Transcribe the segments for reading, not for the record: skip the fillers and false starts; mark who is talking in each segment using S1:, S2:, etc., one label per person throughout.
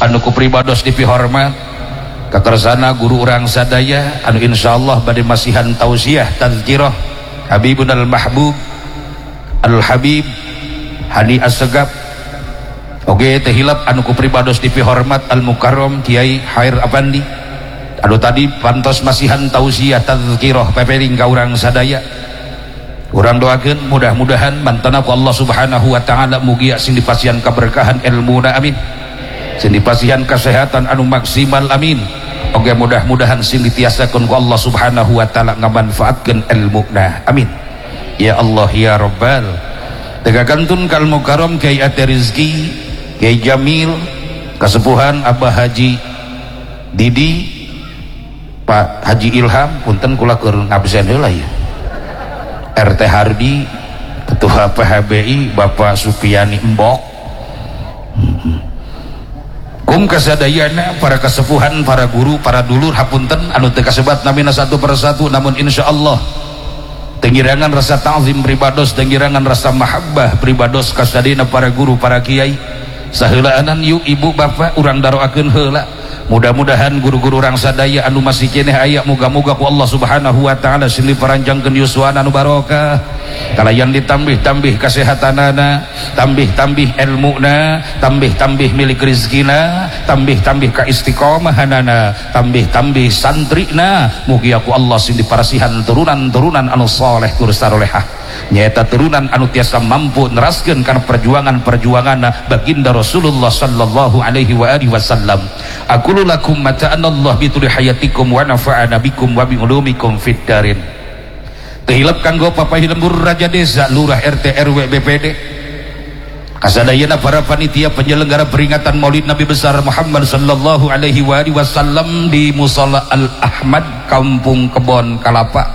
S1: anu ku pribados dipihormat kakersana guru urang sadaya anu insyaallah bade masihan tausiah tazkirah Habibun al-Mahbub Al-Habib Hadi As-Segap oge teh hilap anu ku pribados dipihormat Al-Mukarram Kiai Hair Afandi anu tadi pantos masihan tausiah tazkirah pepering ka urang sadaya. Urang doakeun mudah-mudahan mantana ku Allah Subhanahu wa taala mugia sing dipasihan keberkahan ilmuna amin. Sing dipasihan kesehatan anu maksimal amin. Oge mudah-mudahan sing ditiasakeun ku Allah Subhanahu wa taala ngamanfaatkeun ilmuna amin. Ya Allah ya Rabbal. Tegakantun kal mukarram Kiai Ate Rizki, Kiai Jamil, kasepuhan Abah Haji Didi, Pak Haji Ilham punten kula keur ngabsen heula ya. RT Hardi, Ketua PHBI Bapak Supiani Mbok, kum kasadayana para kasepuhan, para guru, para dulur hapunten anu teu kasebat namina satu persatu, namun insyaallah tengirangan rasa ta'zim pribados, tengirangan rasa mahabbah pribados kasadina para guru, para kiai saheulaanan yuk ibu bapak urang daroakeun heula. Mudah-mudahan guru-guru orang sadaya anu masih keneh aya muga-muga ku Allah Subhanahu wa taala sing diparanjangkeun yuswana anu barokah, kalayan ditambih-tambih kasehatanana, tambih-tambih ilmuna, tambih-tambih milik rezekina, tambih-tambih ka istiqomahanana, tambih-tambih santrina, mugi ku Allah sing diparasihan turunan-turunan anu saleh tur sarolehah, nyaeta turunan anu tiasa mampu neraskeun kana perjuangan-perjuanganna baginda Rasulullah sallallahu alaihi wa alihi wasallam. Aqulu lakum mata'anallah bituli hayatikum wa nafa'ana bikum wa bi ulumikum fid darin. Tehilap kanggo papahi lembur raja desa, lurah, RT, RW, BPD, kasadayana para panitia penyelenggara peringatan Maulid Nabi besar Muhammad sallallahu alaihi wa alihi wasallam di Musala Al-Ahmad, Kampung Kebon Kalapa,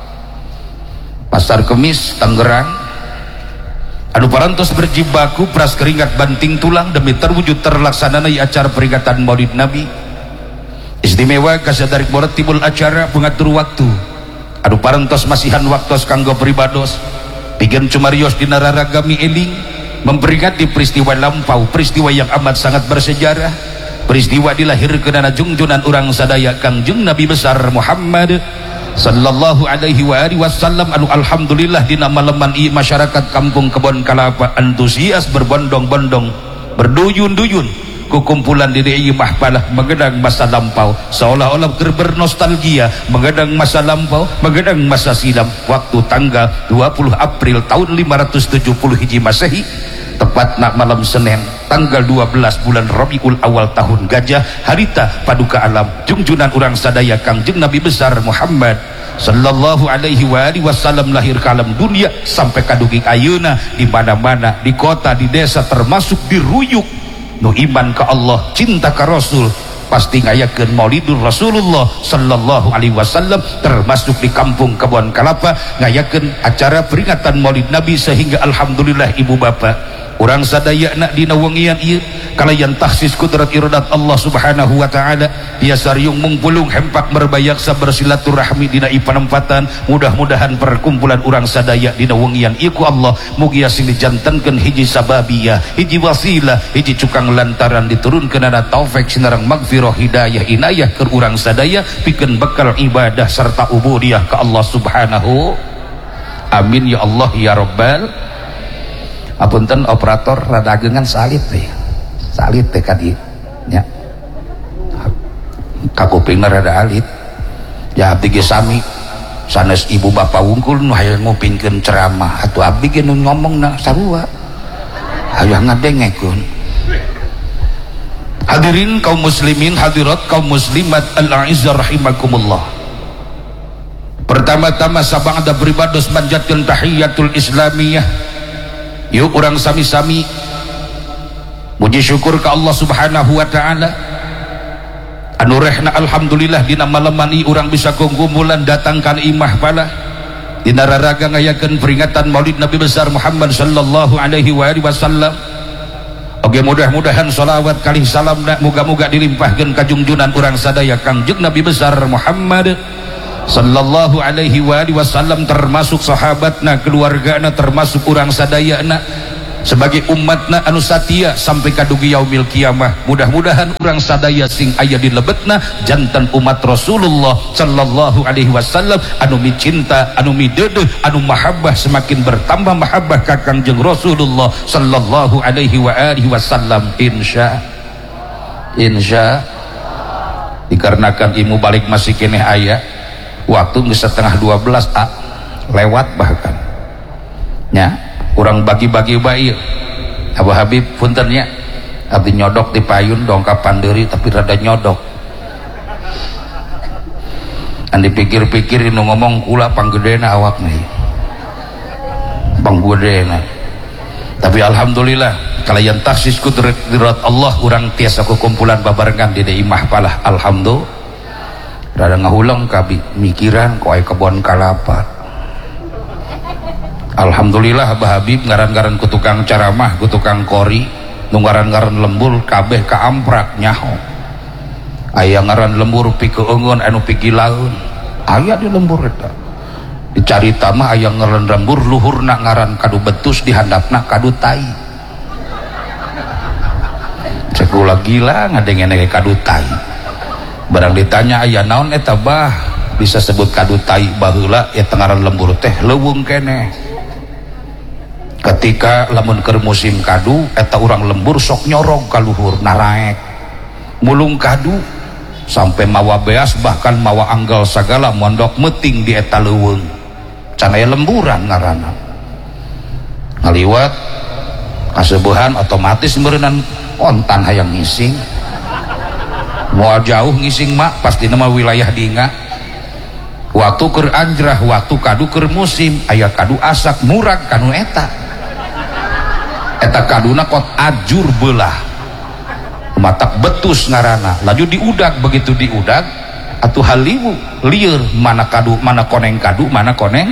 S1: Pasar Kemis, Tangerang, anu parantos berjibaku peras keringat banting tulang demi terwujud terlaksanana acara peringatan Maulid Nabi. Istimewa kasadarik moratibul acara pengatur waktu anu parantos masihan waktos kanggo pribados pikeun cumarios dina raragami eling memperingati peristiwa lampau, peristiwa yang amat sangat bersejarah, peristiwa dilahirkeunana junjunan urang sadaya Kangjeng Nabi besar Muhammad sallallahu alaihi wa alihi wasallam anu alhamdulillah dina maleman ieu masyarakat Kampung Kebon Kalapa antusias berbondong-bondong berduyun-duyun ku kumpulan di ieu mahfalah mengenang masa lampau, seolah-olah bernostalgia mengenang masa lampau, mengenang masa silam waktu tanggal 20 April tahun 570 Hijri Masehi, tepatna malam Senin tanggal 12 bulan Rabiul Awal tahun Gajah, harita paduka alam junjunan urang sadaya Kangjeng Nabi besar Muhammad sallallahu alaihi wa alihi wasallam lahir ke alam dunia sampai kaduging ayeuna di mana-mana, di kota, di desa, termasuk di ruyuk nu iman ke Allah, cinta ke Rasul, pasti ngayakeun Maulidur Rasulullah sallallahu alaihi wasallam, termasuk di Kampung Kebon Kalapa ngayakeun acara peringatan Maulid Nabi, sehingga alhamdulillah ibu bapak urang sadaya nak dina wengian ieu kalayan tahsis kudrat iradat Allah Subhanahu wa taala biasa riung mungpulung hempak merbayaksa bersilaturahmi dina ipanempatan. Mudah-mudahan perkumpulan urang sadaya dina wengian ieu ku Allah mugia sing dijantenkeun hiji sababiyah, hiji wasilah, hiji cukang lantaran diturunkeunana taufik sinareng magfirah hidayah inayah keur urang sadaya pikeun bekal ibadah serta ubudiyah ka Allah Subhanahu. Amin ya Allah ya Rabbal. Apunten operator rada agengan salit teh kadi nya kakupingna rada alit ya abdi ge sami sanes ibu bapak wungkul nu hayang ngupingkeun ceramah atuh abdi ge nu ngomongna sarua hayang ngadengekeun. Hadirin kaum muslimin, hadirat kaum muslimat al-a'izzah rahimakumullah. Pertama-tama sabada beribados manjatkeun tahiyatul islamiyah. Yuk orang sami-sami muji syukur ke Allah Subhanahu wa taala anu rehna alhamdulillah dina maleman ieu urang bisa kumpulan datang kana imah pala dina raraga ngayakeun peringatan Maulid Nabi besar Muhammad sallallahu alaihi wa alihi wasallam. Oke, mudah-mudahan sholawat kalih salamna muga-muga dilimpahkeun ka junjunan urang sadaya Kangjeng Nabi besar Muhammad sallallahu alaihi wa alihi wasallam, termasuk sahabatna, keluargana, termasuk urang sadayana sebagai umatna anu satia sampai kadugi yaumil kiamah. Mudah-mudahan urang sadaya sing aya di lebetna jantan umat Rasulullah sallallahu alaihi wasallam anu micinta, anu mideudeuh, anu mahabbah semakin bertambah mahabbah ka Kangjeng Rasulullah sallallahu alaihi wa alihi wasallam insya dikarenakan ilmu balik masih keneh aya waktu geus setengah 12 lewat bahkan nya kurang bagi-bagi bayi Abu Habib puntennya abdi nyodok di payun dongkapan deuri tapi rada nyodok an dipikir-pikir nu ngomong kula panggedena awakna panggedena tapi alhamdulillah kalayan taksis kudrat Allah urang tiasa kumpulan babarengan di imah palah alhamdulillah rada ngahulang kabi mikiran ku aya kebon kalapa. Alhamdulillah Abah Habib ngaran-ngaran ku tukang caramah ku tukang kori nu ngaran-ngaran lembur kabeh kaamprak nyaho aya ngaran lembur pikeungeun anu pigilaeun aya di lembur eta dicarita mah aya ngaran lembur luhurna ngaran kadu betus dihandapna kadu tai cek ulah gila ngadengen kadu tai barang ditanya aya naon eta bah bisa sebut kadu tai baheula eta ngaran lembur teh leuweung keneh ketika lamun keur musim kadu eta urang lembur sok nyorog ka luhur naraek mulung kadu sampai mawa beas bahkan mawa anggal sagala mondok meting di eta leuweung can aya lemburan ngaranna ngaliwat kaseubuhan otomatis meureunnan ontan hayang ngising moal jauh ngising mak pasti nama wilayah dinga waktu keur anjrah waktu kadu keur musim aya kadu asak murag kanu eta kaduna kot ajur belah matak betus ngarana laju diudag begitu diudag atuh haliwu lieur mana kadu mana koneng kadu mana koneng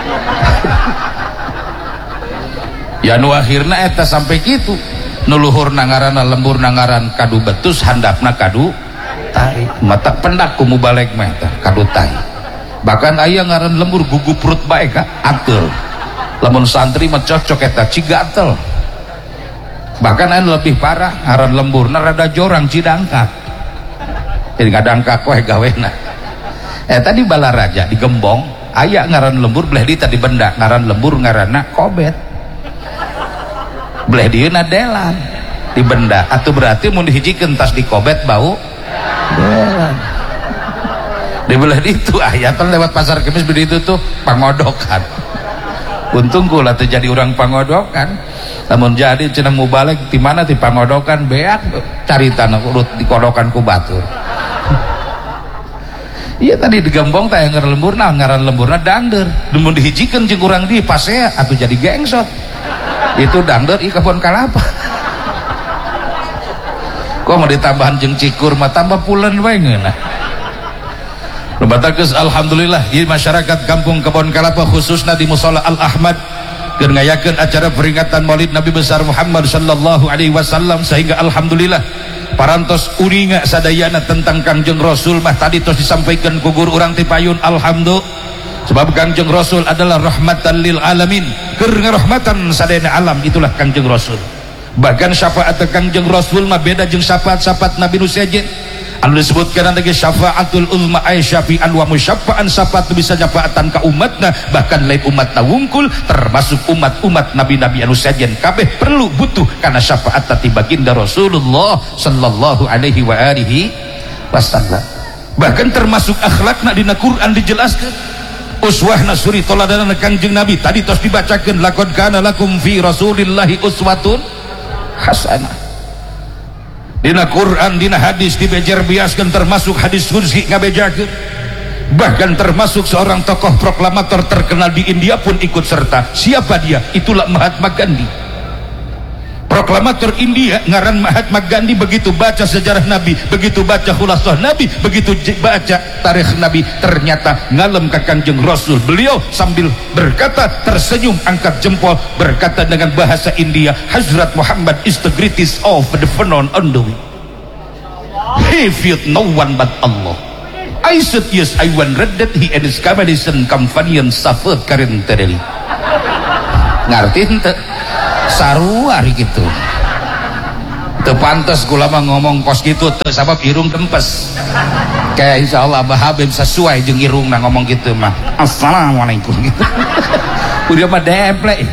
S1: ya nu akhirna eta sampai gitu nuluhurna ngaranna lembur ngaran kadu betus handapna kadu tai mata pendak ku mubalek mah eta kadu tai bahkan aya ngaran lembur guguprut bae ka atul lamun santri mah cocok eta cigatel bahkan anu lebih parah ngaran lemburna rada jorang cidangkak jadi ngadangkak koe gawena eta di Balaraja di Gembong aya ngaran lembur belah di tadi benda ngaran lembur ngaranna kobet belah dieuna delan di benda atuh berarti mun dihijikeun tas di kobet bau delan di belah itu aya lewat pasar Kemis bedi itu tuh pangodokan untung kula teh jadi orang pangodokan namun jadi cenah mubalek di mana di pangodokan beak carita urut dikodokan ku batur iya tadi di Gembong teh ngaran lemburna ngaran lemburna dangder mun dihijikeun jeung urang di pasea atuh jadi gengsot itu dangder ieu kebon kalapa kok mau ditambahan jeung cikur mah tambah pulen wae ngeunah Batakeus alhamdulillah di masyarakat kampung Kebon Kalapa khususnya di Mushola Al Ahmad keur ngayakeun acara peringatan Maulid Nabi besar Muhammad sallallahu alaihi wasallam sehingga alhamdulillah parantos uninga sadayana tentang Kangjeng Rasul mah tadi tos disampaikan ku guru urang ti payun alhamdulillah sebab Kangjeng Rasul adalah rahmatan lil alamin keur ngarahmatan sadayana alam itulah Kangjeng Rasul bahkan syafaat Kangjeng Rasul mah beda jeung syafaat-syafaat Nabi nu sejen anu disebutkan lagi syafaatul ulma ay syafi'an wa musyaffa'an syafaat bisa syafaatan ka umatna bahkan lain umatna wungkul termasuk umat-umat nabi-nabi anu sajen kabeh perlu butuh karena syafaat ti baginda Rasulullah sallallahu alaihi wa alihi wasallam bahkan termasuk akhlakna dina Quran dijelaskan uswahna suri toladanna Kangjeng Nabi tadi tos dibacakeun laqad kana lakum fi rasulillahi uswatun hasanah dina Quran dina hadis dibejer biaskan termasuk hadis qudsi ngabejakeun bahkan termasuk seorang tokoh proklamator terkenal di India pun ikut serta siapa dia itulah Mahatma Gandhi proklamator India ngaran Mahatma Gandhi begitu baca sejarah Nabi begitu baca khulasah Nabi begitu baca tarikh Nabi ternyata ngalem ka Kangjeng Rasul beliau sambil berkata tersenyum angkat jempol berkata dengan bahasa India Hazrat Muhammad is the greatest of the phenomenon on the way he feared no one but Allah I said yes I wondered that he and his companion suffered currently ngerti ente sarua hari gitu teu pantes kula mah ngomong kos gitu teu sabab irung dempes kayak insyaallah Abah Habib sesuai jeung irungna ngomong gitu mah assalamualaikum gitu udah mah deplek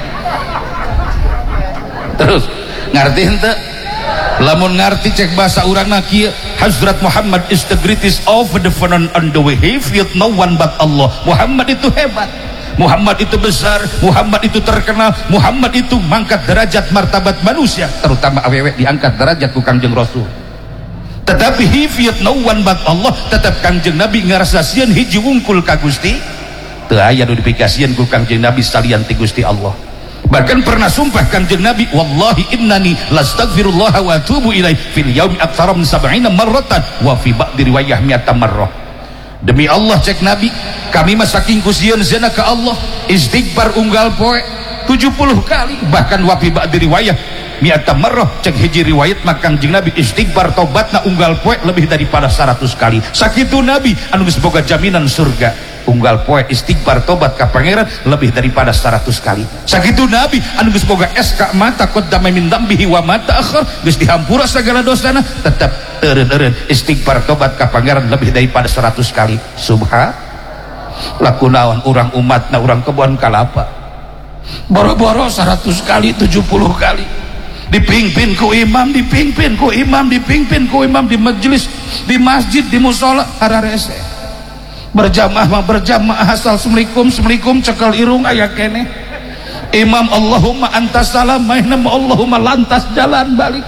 S1: terus ngerti henteu lamun ngarti cek bahasa urangna kieu Hazrat Muhammad is the greatest of the phenomenon on the way he feared no one but Allah. Muhammad itu hebat, Muhammad itu besar, Muhammad itu terkenal, Muhammad itu mangkat derajat martabat manusia, terutama awewe diangkat derajat ku Kangjeng Rasul. Tetapi he feared no one but Allah, tetap Kangjeng Nabi ngarasa sieun hiji wungkul ka Gusti teu aya nu dipikasieun ku Kangjeng Nabi salian ti Gusti Allah. Bahkan pernah sumpah Kanjeng Nabi, wallahi innani lastaghfirullah wa atubu ilaih fil yaumi aktsara min 70 marratan wa fi ba'di riwayah 100 marrah. Demi Allah cek Nabi, kami mah saking kusieun zina ka Allah istighfar unggal poe 70 kali, bahkan wa fi ba'di riwayah 100 marrah cek hiji riwayat mah Kanjeng Nabi istighfar tobatna unggal poe lebih daripada 100 kali. Sakitu Nabi anu geus boga jaminan surga. Unggal poe istighfar tobat ka pangeran lebih daripada 100 kali. Sakitu Nabi anu geus boga SK mata qaddama min dambihi wa mata akhir geus dihampura segala dosana tetap eureun-eureun istighfar tobat ka pangeran lebih daripada 100 kali. Subhan laku naon urang umatna urang kebon kalapa boro-boro 100 kali 70 kali dipimpin ku imam dipimpin ku imam dipimpin ku imam di majelis di masjid di musola hararese berjamaah mah berjamaah asal assalamualaikum cekel irung aya kene imam Allahumma antas salam mainna Allahumma lantas jalan balik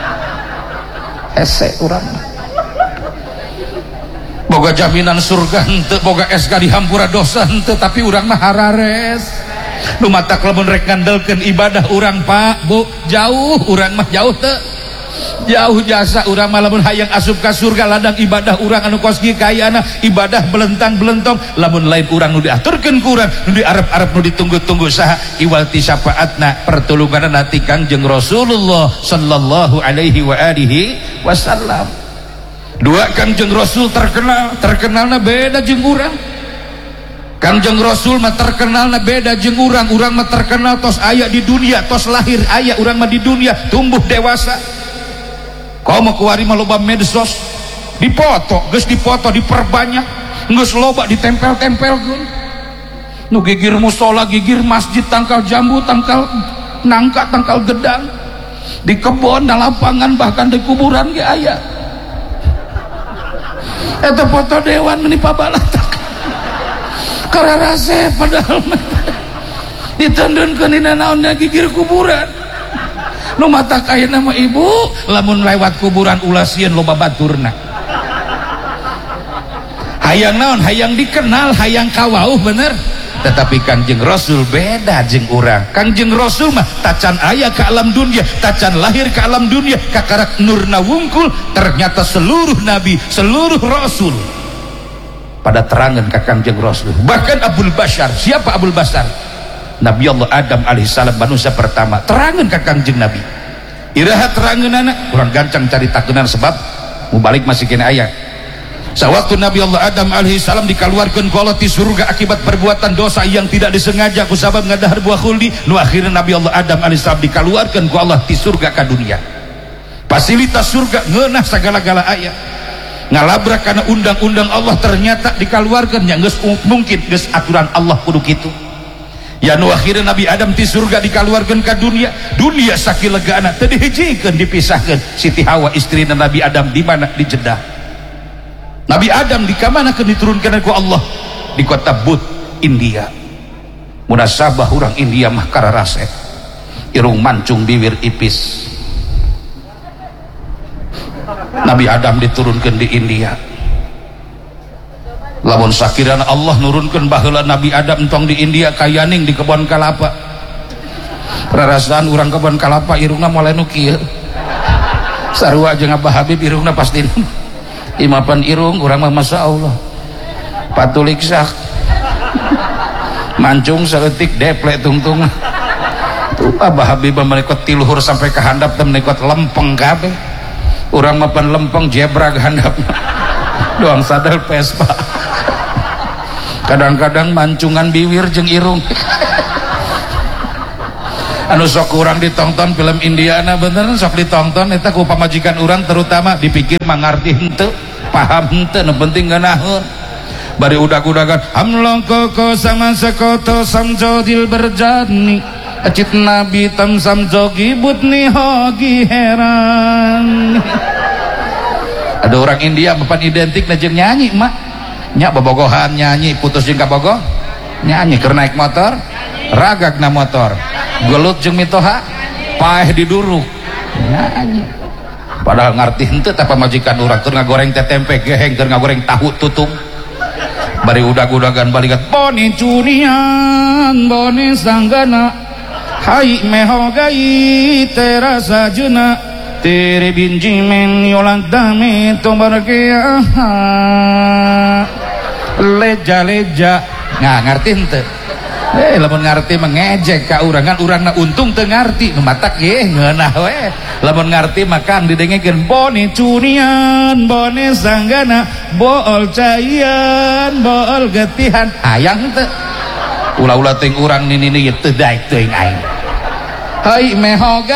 S1: hese urang boga jaminan surga henteu boga SK dihampura dosa henteu tapi urang mah harares nu matak lamun rek ngandelkeun ibadah urang Pak Bu jauh urang mah jauh teu jauh jasa urang mah lamun hayang asup ka surga ladang ibadah urang anu kos kieu kaayana ibadah belentang-belentong lamun lain urang nu diaturkeun ku urang nu diarep-arep nu ditunggu-tunggu saha iwal ti syafaatna pertulunganna ti Kangjeng Rasulullah sallallahu alaihi wa alihi wasallam. Dua Kangjeng Rasul terkenalna beda jeung urang. Kangjeng Rasul mah terkenalna beda jeung urang mah terkenal tos aya di dunia tos lahir aya urang mah di dunia tumbuh dewasa. Komo kuari mah loba medsos dipoto geus dipoto diperbanyak geus loba ditempel-tempelkeun nu gigir musola gigir masjid tangkal jambu tangkal nangka tangkal gedang di kebon di lapangan bahkan di kuburan ge aya eta foto dewan meni pabalatak kararase padahal ditendunkeun dina naonna gigir kuburan nu matak ayeuna mah ibu lamun lewat kuburan ulah sieun loba baturna hayang naon hayang dikenal hayang kawauh bener tetapi Kangjeng Rasul beda jeung urang. Kangjeng Rasul mah tacan aya ka alam dunia tacan lahir ka alam dunia kakarak nurna wungkul ternyata seluruh nabi seluruh rasul pada terangan ka Kangjeng Rasul. Bahkan Abul Bashar, siapa Abul Bashar? Nabi Allah Adam alaihissalam manusia pertama terangan ke Kangjeng Nabi iraha terangan anak kurang gancang cari takunan sebab mau balik masih kena ayat sewaktu Nabi Allah Adam alaihissalam dikeluarkan ku Allah di surga akibat perbuatan dosa yang tidak disengaja ku sabab ngadahar buah khuldi nu akhirnya Nabi Allah Adam alaihissalam dikeluarkan ku Allah di surga ke dunia fasilitas surga ngeunah segala-gala ayat ngalabrak karena undang-undang Allah ternyata dikeluarkan yang geus mungkin geus aturan Allah kudu kitu ya nu akhirnya Nabi Adam di surga dikeluarkan ke dunia sakilegana teu dihijikeun dipisahkeun Siti Hawa istrina Nabi Adam di mana di Jeddah Nabi Adam di kamanakeun diturunkeun ku Allah di kota Budd India munasabah urang India mah kararase irung mancung bibir ipis Nabi Adam diturunkeun di India lamun sakirana Allah nurunkeun baheula Nabi Adam tong di India kayaning di kebon kalapa rarasaan urang kebon kalapa irungna moal nu kieu sarua jeung Abah Habib irungna pasti imapan irung urang mah masyaallah patulik sak mancung saeutik deplek tungtung tuh Abah Habib menekot tiluhur sampai ke handap teh menekot lempeng kabeh urang mah pan lempeng jebra ke handap doang sadel Vespa kadang-kadang mancungan biwir jeung irung anu sok kurang ditonton film Indiana bener sok ditonton eta ku pamajikan urang terutama dipikir mangarti henteu paham henteu nu penting ngeunaheun bari udag-udagan hamlong koko sama sekoto samjodil berjani acit nabi tam samjogi butni hogi heran. Ada orang India bapak identik na jeung nyanyi mak nya bobogohan nyanyi putus jeung kabogoh nyanyi keur naik motor ragagna motor gelut jeung mitoha paeh diduruk nyanyi padahal ngarti henteu teh pamajikan urang keur ngagoreng teh tempe geheng keur ngagoreng tahu tutung bari udag-udagan balikat boni cunian boni sanggana hai mehogai terasa juna tere binjimen yolang dame tombargea leja-leja nggak ngerti henteu lamun ngarti mengejek ka urang kan urangna untung teu ngarti nu matak ye ngeunah we lamun ngarti makan didengekeun bone cunian bone sanggana bool caian bool getihan hayang teu ulah-ulah teuing urang nini teu daek teuing aing hai mehoga